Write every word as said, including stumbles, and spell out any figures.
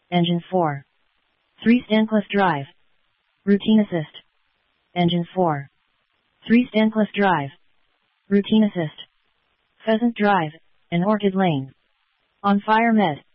Engine four. three Stancliffe Drive. Routine Assist. Engine four. three Stancliffe Drive. Routine Assist. Pheasant Drive, and Orchid Lane. On Fire Med.